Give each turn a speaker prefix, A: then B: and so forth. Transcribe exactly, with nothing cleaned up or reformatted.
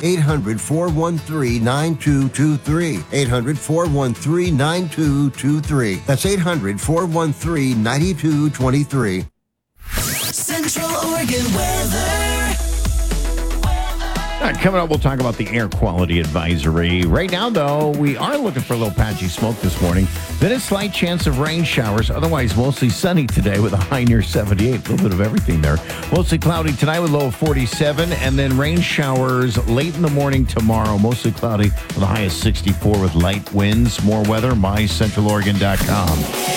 A: eight hundred, four one three, nine two two three. eight hundred, four one three, nine two two three. That's eight hundred, four one three, nine two two three.
B: Central Oregon weather.
C: All right, coming up, we'll talk about the air quality advisory. Right now, though, we are looking for a little patchy smoke this morning. Then a slight chance of rain showers. Otherwise, mostly sunny today with a high near seventy-eight. A little bit of everything there. Mostly cloudy tonight with a low of forty-seven. And then rain showers late in the morning tomorrow. Mostly cloudy with a high of sixty-four with light winds. More weather, my central oregon dot com.